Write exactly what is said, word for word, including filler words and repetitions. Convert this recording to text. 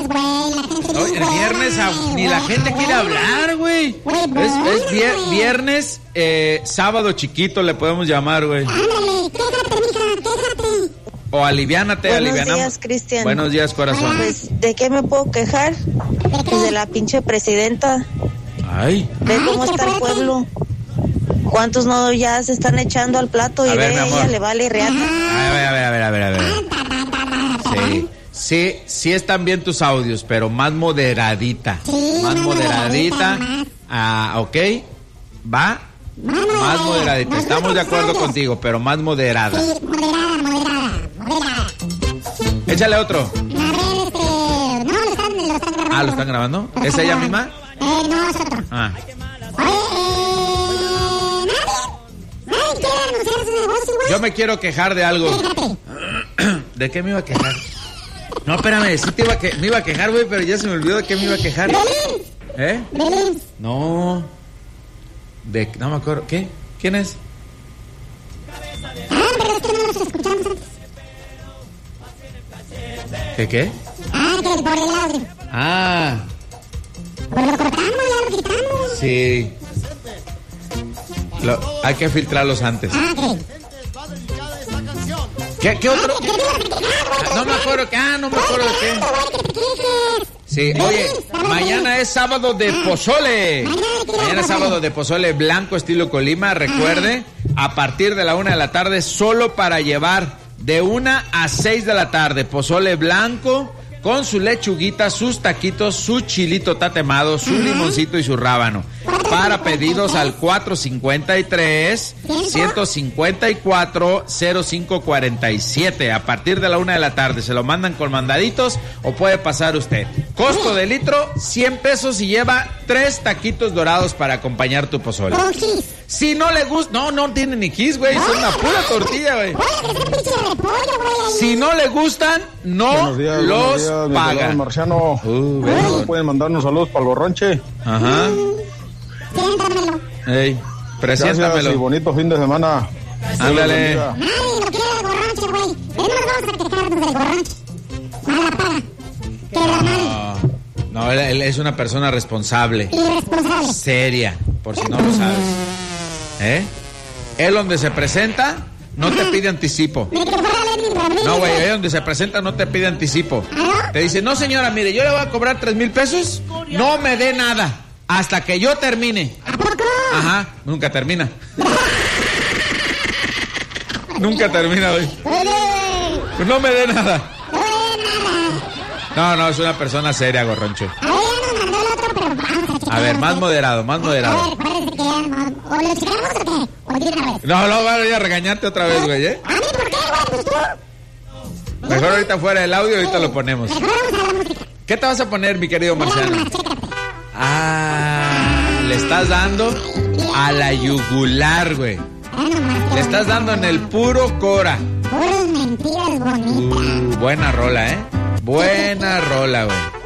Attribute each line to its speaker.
Speaker 1: güey. La gente
Speaker 2: no, el viernes a, ni la gente quiere hablar, güey. Es, es vier, viernes, eh, sábado chiquito le podemos llamar, güey.
Speaker 1: Ándale, quéjate, mija, quéjate.
Speaker 2: O aliviánate,
Speaker 3: Buenos
Speaker 2: alivianamos.
Speaker 3: días, Cristian.
Speaker 2: Buenos días, corazón.
Speaker 3: Pues, ¿de qué me puedo quejar? Pues de la pinche presidenta.
Speaker 2: Ay.
Speaker 3: Ve cómo está el pueblo. ¿Cuántos no ya se están echando al plato y
Speaker 2: A ver,
Speaker 3: ve
Speaker 2: mi
Speaker 3: a
Speaker 2: amor.
Speaker 3: ella le vale reata?
Speaker 2: A ver, a ver, a ver, a ver, a ver. Sí, sí, sí están bien tus audios, pero más moderadita.
Speaker 1: Sí,
Speaker 2: más
Speaker 1: más
Speaker 2: moderadita.
Speaker 1: moderadita.
Speaker 2: Ah, ok. ¿Va? Más moderadita. Estamos de acuerdo contigo, pero más moderada.
Speaker 1: Sí, moderada, moderada, moderada.
Speaker 2: Échale otro.
Speaker 1: A ver, este... No, lo están, lo están grabando.
Speaker 2: Ah, ¿lo están grabando? ¿Es ella misma?
Speaker 1: Eh, no, es otro.
Speaker 2: Ah.
Speaker 1: Oye, eh... ¿Nadie? ¿Nadie quiere anunciar su negocio, güey?
Speaker 2: Yo me quiero quejar de algo.
Speaker 1: Fíjate.
Speaker 2: ¿De qué me iba a quejar? No, espérame, sí te iba a que... me iba a quejar, güey, pero ya se me olvidó de qué me iba a quejar.
Speaker 1: Belín.
Speaker 2: ¿Eh?
Speaker 1: Belín.
Speaker 2: No. De... No me acuerdo. ¿Qué? ¿Quién es?
Speaker 1: Ah, pero es que no los escuchamos antes.
Speaker 2: ¿Qué qué?
Speaker 1: Ah, que por el audio.
Speaker 2: Ah,
Speaker 1: Pues lo cortamos, ya lo quitamos.
Speaker 2: sí. Lo, hay que filtrarlos antes.
Speaker 1: Ah, ok.
Speaker 2: ¿Qué, qué otro?
Speaker 1: ¿Qué te ibas a quejar, güey?
Speaker 2: Ah, no me acuerdo qué. Ah, no me acuerdo de qué.
Speaker 1: Güey, que te quejes.
Speaker 2: Sí, oye, mañana es sábado de pozole. Mañana es sábado de pozole blanco estilo Colima. Recuerde, a partir de la una de la tarde, solo para llevar de una a seis de la tarde. Pozole blanco con su lechuguita, sus taquitos, su chilito tatemado, su limoncito y su rábano. Para pedidos al cuatro cincuenta y tres, ciento cincuenta y cuatro, cero cinco cuarenta y siete. A partir de la una de la tarde se lo mandan con mandaditos o puede pasar usted. Costo de litro, cien pesos y lleva tres taquitos dorados para acompañar tu pozole.
Speaker 1: Con gis.
Speaker 2: Si no le gusta, no, no tiene ni gis, güey, es una pura tortilla, güey.
Speaker 1: Oye, que es un pinche repollo, güey. ahí.
Speaker 2: Si no le gustan, no
Speaker 4: Buenos días,
Speaker 2: los
Speaker 4: buenos días, mi pelado
Speaker 2: pagan.
Speaker 4: marciano.
Speaker 2: Uh,
Speaker 4: ¿No
Speaker 2: bueno.
Speaker 4: pueden mandarnos saludos para el borronche?
Speaker 2: Ajá.
Speaker 1: Siéntamelo.
Speaker 2: Ey,
Speaker 4: Gracias y
Speaker 2: preséntamelo.
Speaker 4: bonito fin de semana.
Speaker 2: Ándale.
Speaker 1: Nadie lo quiere el gorronche, güey. Es más, vamos a quejarnos del gorronche. Mala paga. Queda mal.
Speaker 2: No, no, él, él es una persona responsable,
Speaker 1: Irresponsable.
Speaker 2: seria, por si no lo sabes. ¿Eh? Él donde se presenta, no te pide anticipo.
Speaker 1: Mire, que fuera Lenin Ramírez.
Speaker 2: No, güey, él donde se presenta no te pide anticipo. Te dice, no señora, mire, yo le voy a cobrar tres mil pesos, no me dé nada, hasta que yo termine.
Speaker 1: ¿A poco?
Speaker 2: Ajá, nunca termina. Nunca termina, güey.
Speaker 1: Oye,
Speaker 2: Pues no me dé nada.
Speaker 1: oye, nada.
Speaker 2: No, no, es una persona seria, gorroncho.
Speaker 1: A ver, ya nos mandó el otro, pero vamos a checar.
Speaker 2: A ver, más moderado, más
Speaker 1: A
Speaker 2: moderado.
Speaker 1: ver, parece que ya no. ¿O lo checamos o qué? ¿O de una vez?
Speaker 2: No, no, voy a regañarte otra vez, güey, ¿eh?
Speaker 1: ¿A mí por qué, güey? Pues tú.
Speaker 2: Mejor ahorita fuera el audio, ahorita lo ponemos.
Speaker 1: Mejor vamos a la música.
Speaker 2: ¿Qué te vas a poner, mi querido
Speaker 1: Mira
Speaker 2: Marciano?
Speaker 1: nomás, chécate.
Speaker 2: Ah, le estás dando a la yugular, güey.
Speaker 1: Mira nomás.
Speaker 2: Le estás dando en el puro cora.
Speaker 1: Puras mentiras bonitas.
Speaker 2: Uh, buena rola, ¿eh? Buena rola, güey.